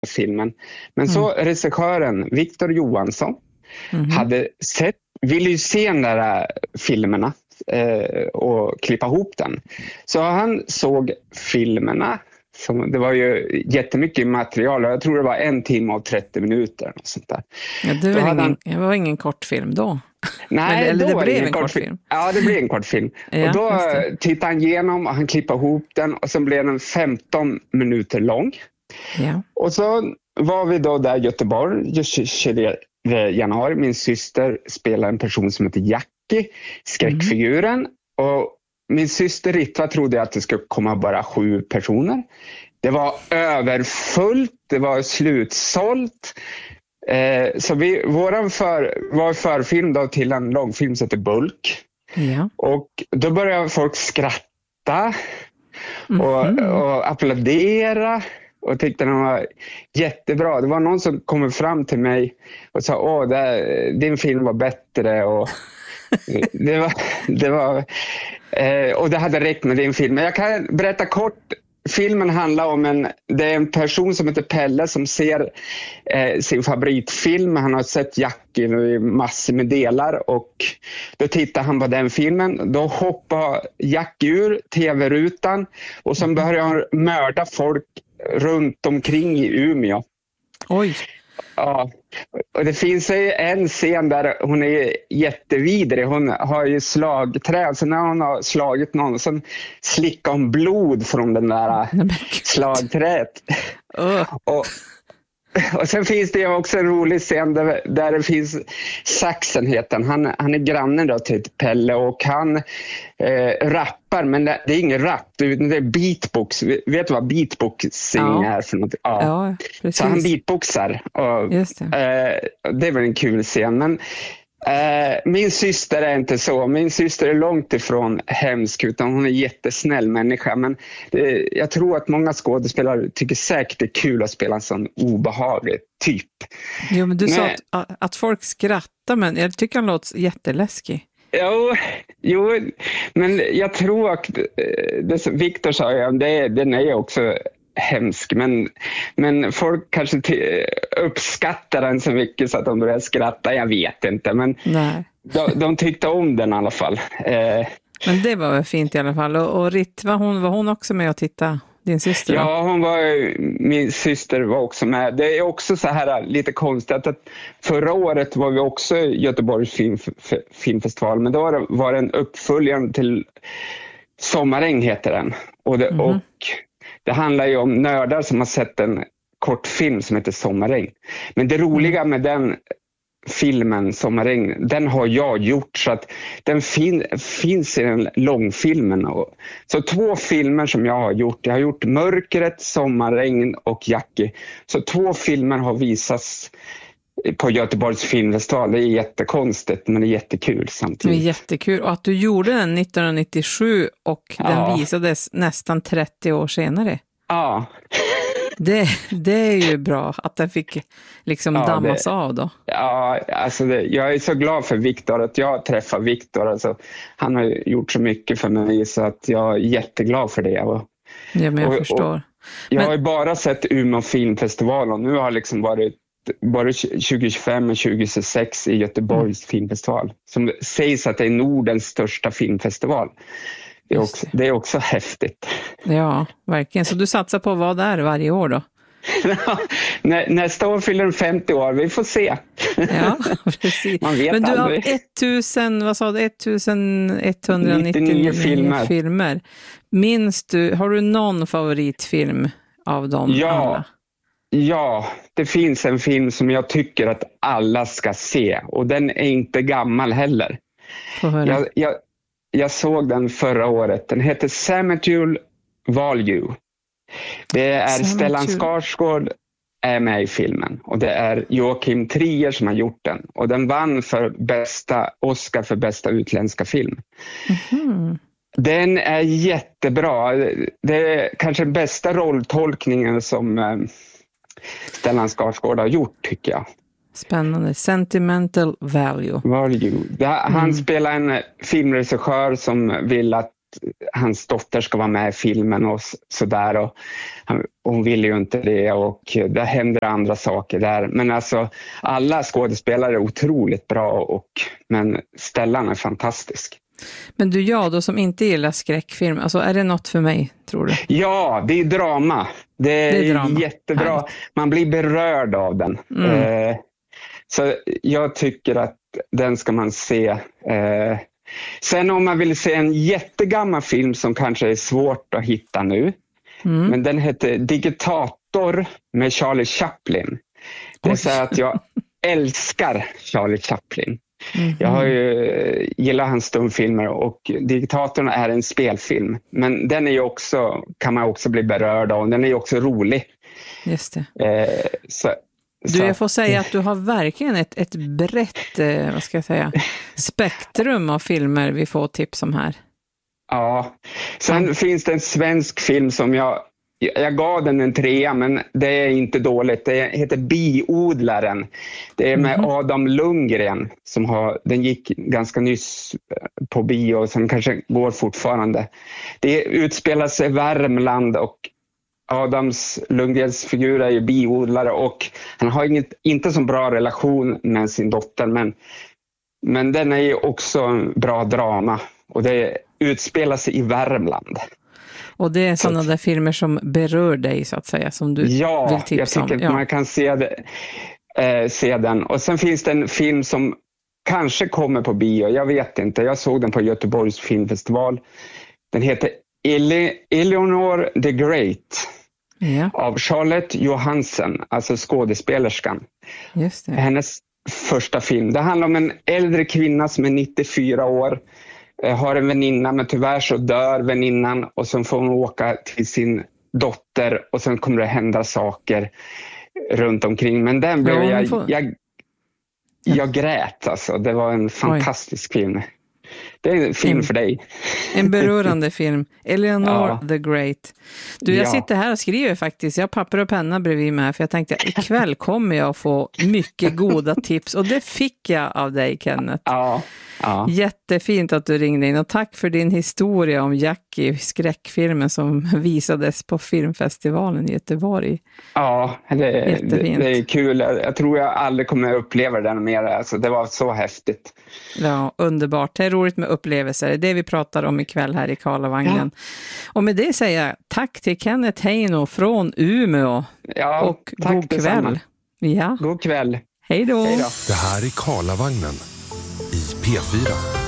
filmen. Men så regissören Victor Johansson ville ju se den där filmerna och klippa ihop den. Så han såg filmerna. Det var ju jättemycket material. Jag tror det var 1 timme och 30 minuter. Och sånt där. Ja, det var ingen kortfilm då. Nej, eller det blev en kortfilm. Ja, det blev en kortfilm. Ja, och då tittade han igenom och han klippade ihop den. Och sen blev den 15 minuter lång. Ja. Och så var vi då där i Göteborg 23 januari. Min syster spelar en person som heter Jackie, skräckfiguren. Och min syster Ritva trodde att det skulle komma bara 7 personer. Det var överfullt, det var slutsålt. Så vår förfilm då till en långfilm som heter Bulk. Ja. Och då började folk skratta och applådera. Och tyckte den var jättebra. Det var någon som kom fram till mig och sa din film var bättre. Och det var och det hade räckt med din film. Men jag kan berätta kort. Filmen handlar om det är en person som heter Pelle som ser sin favoritfilm. Han har sett Jackie i massor med delar och då tittar han på den filmen. Då hoppar Jackie ur tv-rutan och så börjar han mörda folk runt omkring i Umeå. Oj. Ja, och det finns ju en scen där hon är jättevidrig. Hon har ju slagträd, så när hon har slagit någon så slickar hon blod från den där slagträdet. Och sen finns det också en rolig scen där det finns Saxen heter han är grannen då till Pelle och han rappar, men det är ingen rap, det är beatbox. Vet du vad beatboxing är för något? Ja, precis. Så han beatboxar och just det. Det är väl en kul scen, men min syster är inte så. Min syster är långt ifrån hemsk, utan hon är en jättesnäll människa. Men jag tror att många skådespelare tycker säkert det är kul att spela en sån obehaglig typ. Jo, men du sa att folk skrattar, men jag tycker han låter jätteläskig. Jo, men jag tror att det som Victor sa, den är också hemsk, men folk kanske uppskattar den så mycket så att de börjar skratta, jag vet inte, men de tyckte om den i alla fall. Men det var väl fint i alla fall. Och Ritva, var hon också med och titta, din syster? Ja, min syster var också med. Det är också så här lite konstigt att förra året var vi också i Göteborgs filmfestival, men då var det en uppföljare till Sommaräng heter den. Och det handlar ju om nördar som har sett en kortfilm som heter Sommaräng. Men det roliga med den filmen Sommaräng, den har jag gjort så att den finns i den långfilmen. Så 2 filmer som jag har gjort. Jag har gjort Mörkret, Sommaräng och Jackie. Så 2 filmer har visats på Göteborgs filmfestival. Det är jättekonstigt, men det är jättekul samtidigt. Det är jättekul. Och att du gjorde den 1997 och den visades nästan 30 år senare. Ja. Det är ju bra att den fick liksom dammas av då. Ja, alltså jag är så glad för Victor att jag träffar Victor. Alltså, han har gjort så mycket för mig så att jag är jätteglad för det. Ja, men jag förstår. Jag har ju bara sett Umeå filmfestival och nu har liksom varit både 2025 och 2026 i Göteborgs filmfestival. Som sägs att det är Nordens största filmfestival. Det är också häftigt. Ja, verkligen. Så du satsar på att vara där varje år då? Nästa år fyller den 50 år. Vi får se. Ja, precis. Man vet men du aldrig. har 1199 filmer. Minns du, har du någon favoritfilm av dem alla? Ja, det finns en film som jag tycker att alla ska se. Och den är inte gammal heller. Jag såg den förra året. Den heter Samuel Value. Det är Stellan Skarsgård är med i filmen. Och det är Joakim Trier som har gjort den. Och den vann för Oscar för bästa utländska film. Mm-hmm. Den är jättebra. Det är kanske den bästa rolltolkningen som Stellan Skarsgård har gjort, tycker jag. Spännande. Sentimental Value. Han spelar en filmregissör som vill att hans dotter ska vara med i filmen och sådär. Och hon vill ju inte det och det händer andra saker där. Men alltså alla skådespelare är otroligt bra men Stellan är fantastisk. Men du, jag då som inte gillar skräckfilm, alltså är det något för mig, tror du? Ja, det är drama. Det är drama. Jättebra. Härligt. Man blir berörd av den. Så jag tycker att den ska man se. Sen om man vill se en jättegammal film som kanske är svårt att hitta nu. Men den heter Diktator med Charlie Chaplin. Det är så att jag älskar Charlie Chaplin. Jag har ju gillat hans stumfilmer och Diktatorn är en spelfilm. Men den är ju också, kan man också bli berörd av. Den är ju också rolig. Just det. Jag får säga att du har verkligen ett brett, vad ska jag säga, spektrum av filmer vi får tips om här. Ja, sen finns det en svensk film som jag gav den en 3, men det är inte dåligt. Det heter Biodlaren. Det är med Adam Lundgren den gick ganska nyss på bio och som kanske går fortfarande. Det utspelar sig i Värmland och Adams Lundgrens figur är ju biodlare och han har inte så bra relation med sin dotter, men den är ju också en bra drama och det utspelar sig i Värmland. Och det är sådana där filmer som berör dig så att säga, som du vill tipsa om. Jag tycker att man kan se den. Och sen finns det en film som kanske kommer på bio, jag vet inte. Jag såg den på Göteborgs filmfestival. Den heter Eleanor the Great av Charlotte Johansson, alltså skådespelerskan. Just det. Hennes första film. Det handlar om en äldre kvinna som är 94 år. Har en väninna, men tyvärr så dör väninnan och så får hon åka till sin dotter och sen kommer det hända saker runt omkring. Men den blev jag grät alltså. Det var en fantastisk film. Det är en film för dig. En berörande film. Eleanor the Great. Du, jag sitter här och skriver faktiskt. Jag har papper och penna bredvid mig här, för jag tänkte att ikväll kommer jag få mycket goda tips. Och det fick jag av dig, Kenneth. Ja. Jättefint att du ringde in och tack för din historia om Jackie, skräckfilmen som visades på filmfestivalen i Göteborg. Ja, det är kul. Jag tror jag aldrig kommer uppleva den mer. Alltså, det var så häftigt. Ja, underbart. Det är roligt med upplevelser. Det är det vi pratar om ikväll här i Karlavagnen. Ja. Och med det säger jag tack till Kenneth Heino från Umeå. Ja, och god kväll. Ja. God kväll. Hej då. Det här är Karlavagnen i P4.